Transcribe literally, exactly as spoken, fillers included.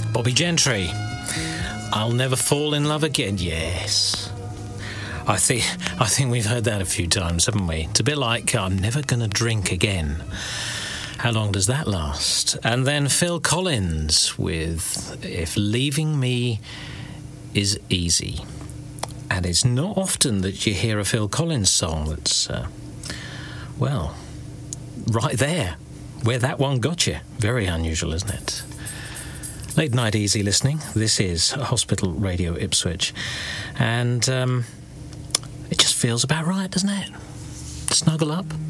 Bobby Gentry, I'll never fall in love again. Yes. I think I think we've heard that a few times, haven't we? It's a bit like I'm never going to drink again. How long does that last? And then Phil Collins with If Leaving Me Is Easy. And it's not often that you hear a Phil Collins song that's, uh, well, right there, where that one got you. Very unusual, isn't it? Late night easy listening. This is Hospital Radio Ipswich. And um, it just feels about right, doesn't it? Snuggle up,